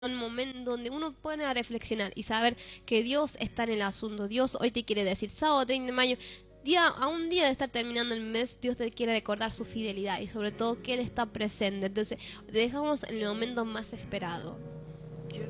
un momento donde uno pone a reflexionar y saber que Dios está en el asunto. Dios hoy te quiere decir, sábado 30 de mayo, a un día de estar terminando el mes, Dios te quiere recordar su fidelidad y sobre todo que Él está presente. Entonces, te dejamos en el momento más esperado.